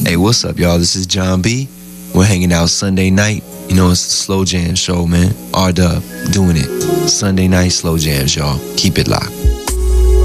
Hey, what's up, y'all? This is John B. We're hanging out Sunday night. You know, it's the Slow Jam show, man. R-Dub doing it. Sunday night Slow Jams, y'all. Keep it locked.